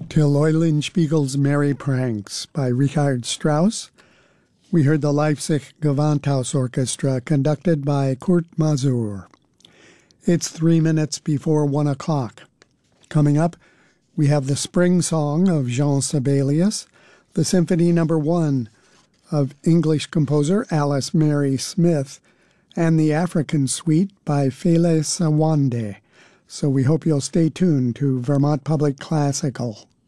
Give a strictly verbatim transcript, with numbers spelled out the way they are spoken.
Till Eulenspiegel's Merry Pranks by Richard Strauss. We heard the Leipzig Gewandhaus Orchestra conducted by Kurt Masur. It's three minutes before one o'clock. Coming up, we have the Spring Song of Jean Sibelius, the Symphony Number One of English composer Alice Mary Smith, and the African Suite by Fele Sawande. So we hope you'll stay tuned to Vermont Public Classical.